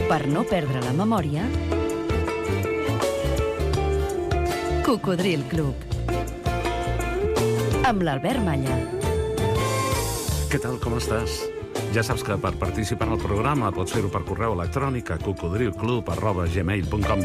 Per no perdre la memòria, Cocodril Club. Amb l'Albert Malla. Què tal, com estàs? Ja saps que per participar al programa pots fer-ho per correu electrònic a cocodrilclub@gmail.com.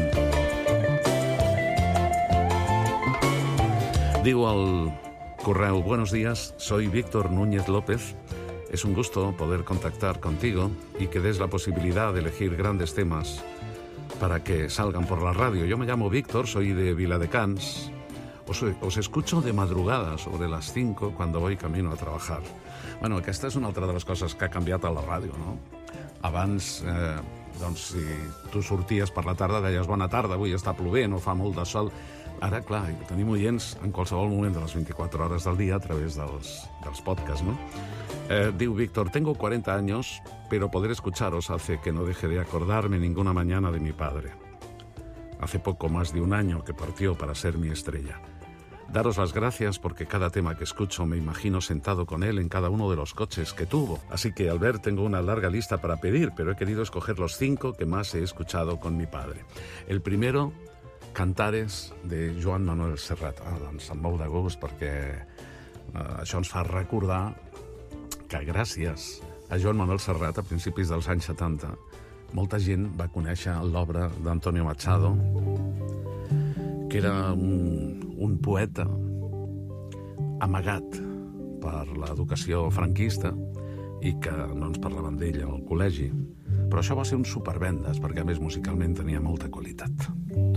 Digo al correo: buenos días, soy Víctor Núñez López. Es un gusto poder contactar contigo y que des la posibilidad de elegir grandes temas para que salgan por la radio. Yo me llamo Víctor, soy de Viladecans. Os escucho de madrugada, sobre las 5, cuando voy camino a trabajar. Bueno, aquesta és una altra de les coses que ha canviat a la ràdio, no? Abans, doncs, si tu sorties per la tarda, deies bona tarda, avui està plovent o fa molt de sol. Ara, clar, tenim oients en qualsevol moment de les 24 hores del dia a través dels podcasts, ¿no? Diu Víctor: tengo 40 años, pero poder escucharos hace que no deje de acordarme ninguna mañana de mi padre. Hace poco más de un año que partió para ser mi estrella. Daros las gracias porque cada tema que escucho me imagino sentado con él en cada uno de los coches que tuvo. Así que, al ver, tengo una larga lista para pedir, pero he querido escoger los 5 que más he escuchado con mi padre. El primero, Cantares, de Joan Manuel Serrat. Doncs em mou de gust perquè això ens fa recordar que gràcies a Joan Manuel Serrat, a principis dels anys 70, molta gent va conèixer l'obra d'Antonio Machado, que era un poeta amagat per l'educació franquista i que no ens parlaven d'ell al col·legi. Però això va ser un supervendes, perquè a més musicalment tenia molta qualitat.